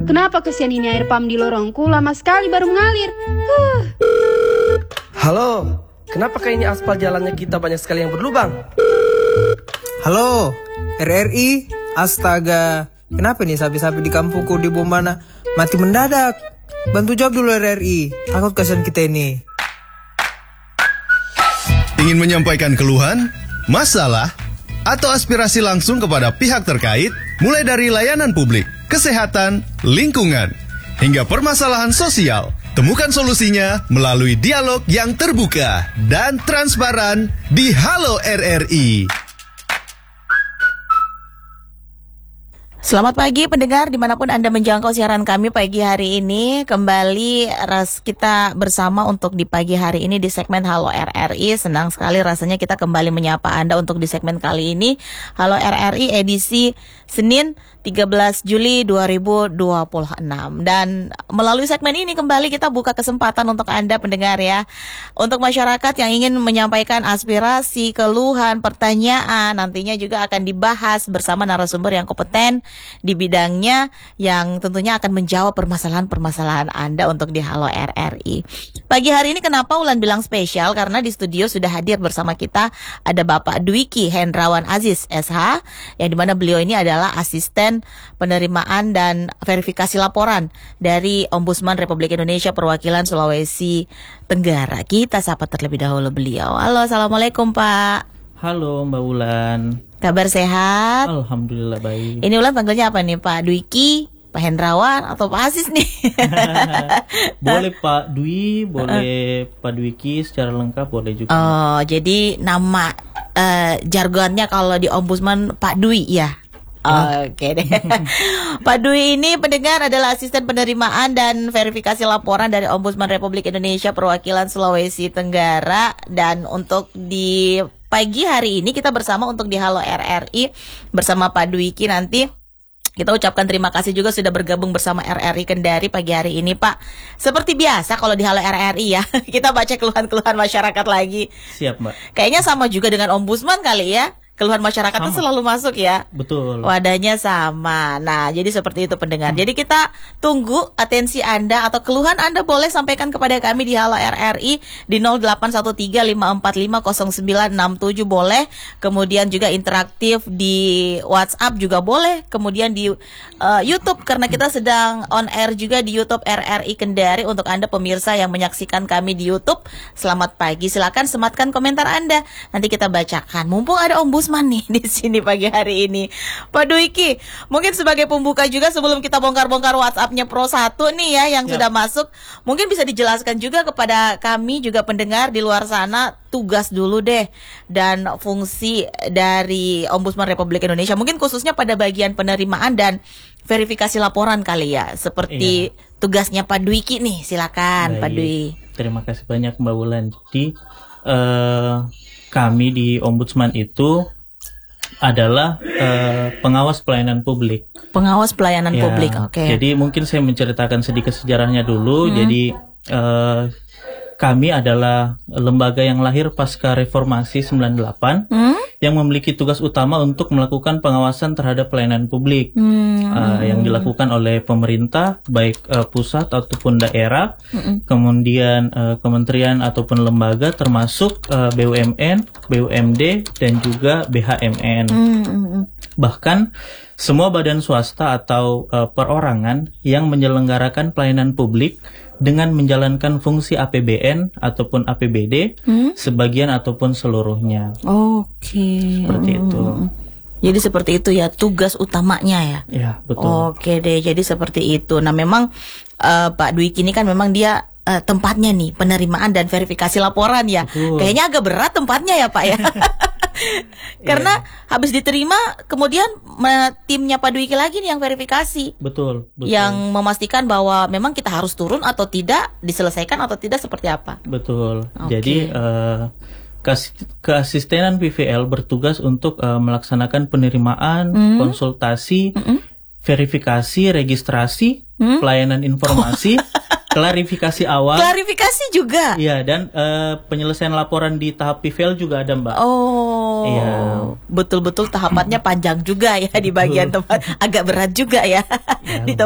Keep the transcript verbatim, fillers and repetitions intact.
Kenapa kesian ini air pam di lorongku lama sekali baru mengalir? Huh. Halo, kenapa kayaknya aspal jalannya kita banyak sekali yang berlubang? Halo, R R I, astaga. Kenapa nih sapi-sapi di kampungku di Bombana mati mendadak? Bantu jawab dulu R R I, takut kasihan kita ini. Ingin menyampaikan keluhan, masalah, atau aspirasi langsung kepada pihak terkait, mulai dari layanan publik, kesehatan, lingkungan, hingga permasalahan sosial. Temukan solusinya melalui dialog yang terbuka dan transparan di Halo R R I. Selamat pagi pendengar dimanapun Anda menjangkau siaran kami pagi hari ini. Kembali ras kita bersama untuk di pagi hari ini di segmen Halo R R I. Senang sekali rasanya kita kembali menyapa Anda untuk di segmen kali ini Halo R R I edisi Senin tiga belas Juli dua ribu dua puluh enam. Dan melalui segmen ini kembali kita buka kesempatan untuk Anda pendengar ya, untuk masyarakat yang ingin menyampaikan aspirasi, keluhan, pertanyaan, nantinya juga akan dibahas bersama narasumber yang kompeten di bidangnya yang tentunya akan menjawab permasalahan-permasalahan Anda untuk di Halo R R I. Pagi hari ini kenapa Ulan bilang spesial? Karena di studio sudah hadir bersama kita ada Bapak Dwiki Hendrawan Aziz S H, yang dimana beliau ini adalah asisten penerimaan dan verifikasi laporan dari Ombudsman Republik Indonesia Perwakilan Sulawesi Tenggara. Kita sapa terlebih dahulu beliau. Halo, assalamualaikum Pak. Halo Mbak Ulan. Kabar sehat? Alhamdulillah baik. Ini Ulan panggilnya apa nih, Pak Dwiki, Pak Hendrawan, atau Pak Aziz nih? Boleh Pak Dwi, boleh Pak Dwiki secara lengkap, boleh juga. Oh, jadi nama uh, jargonnya kalau di Ombudsman Pak Dwi ya? Oke deh. Pak Dwi ini pendengar adalah asisten penerimaan dan verifikasi laporan dari Ombudsman Republik Indonesia Perwakilan Sulawesi Tenggara. Dan untuk di pagi hari ini kita bersama untuk di Halo R R I bersama Pak Dwiki. Nanti kita ucapkan terima kasih juga sudah bergabung bersama R R I Kendari pagi hari ini Pak. Seperti biasa kalau di Halo R R I ya, kita baca keluhan-keluhan masyarakat lagi. Siap Mbak. Kayaknya sama juga dengan Ombudsman kali ya. Keluhan masyarakat itu selalu masuk ya. Betul. Wadahnya sama. Nah, jadi seperti itu pendengar. Hmm. Jadi kita tunggu atensi Anda atau keluhan Anda boleh sampaikan kepada kami di Halo R R I di nol delapan satu tiga lima empat lima nol sembilan enam tujuh boleh. Kemudian juga interaktif di WhatsApp juga boleh. Kemudian di uh, YouTube karena kita sedang on air juga di YouTube R R I Kendari untuk Anda pemirsa yang menyaksikan kami di YouTube. Selamat pagi. Silakan sematkan komentar Anda. Nanti kita bacakan. Mumpung ada Ombudsman nih di sini pagi hari ini. Pak Dwiki, mungkin sebagai pembuka juga sebelum kita bongkar-bongkar WhatsApp-nya Pro satu nih ya yang ya. Sudah masuk, mungkin bisa dijelaskan juga kepada kami juga pendengar di luar sana tugas dulu deh dan fungsi dari Ombudsman Republik Indonesia. Mungkin khususnya pada bagian penerimaan dan verifikasi laporan kali ya. Seperti ya. Tugasnya Pak Dwiki nih, silakan. Baik. Pak Dwi. Terima kasih banyak Mbak Wulan. Jadi uh, kami di Ombudsman itu adalah uh, pengawas pelayanan publik. Pengawas pelayanan ya, publik, oke. Okay. Jadi mungkin saya menceritakan sedikit sejarahnya dulu. Hmm. Jadi uh, kami adalah lembaga yang lahir pasca reformasi sembilan puluh delapan hmm? yang memiliki tugas utama untuk melakukan pengawasan terhadap pelayanan publik hmm. uh, yang dilakukan oleh pemerintah baik uh, pusat ataupun daerah, hmm. kemudian uh, kementerian ataupun lembaga termasuk uh, B U M N, B U M D dan juga B H M N. Hmm. Bahkan semua badan swasta atau uh, perorangan yang menyelenggarakan pelayanan publik dengan menjalankan fungsi A P B N ataupun A P B D hmm? sebagian ataupun seluruhnya. Oke. Okay. Seperti itu. Jadi seperti itu ya tugas utamanya ya. Ya betul. Oke deh. Jadi seperti itu. Nah memang uh, Pak Dwiki ini kan memang dia uh, tempatnya nih penerimaan dan verifikasi laporan ya. Betul. Kayaknya agak berat tempatnya ya Pak ya. Karena yeah. habis diterima kemudian timnya Pak Dwiki lagi nih yang verifikasi. Betul, betul. Yang memastikan bahwa memang kita harus turun atau tidak, diselesaikan atau tidak seperti apa. Betul. Okay. Jadi uh, keasistenan P V L bertugas untuk uh, melaksanakan penerimaan, mm. konsultasi, mm-mm. verifikasi, registrasi, mm. pelayanan informasi. Klarifikasi awal. Klarifikasi juga. Iya, dan uh, penyelesaian laporan di tahap P V L juga ada, Mbak. Oh. Iya. Betul-betul tahapannya panjang juga ya. Betul. Di bagian tempat agak berat juga ya. Ya. Di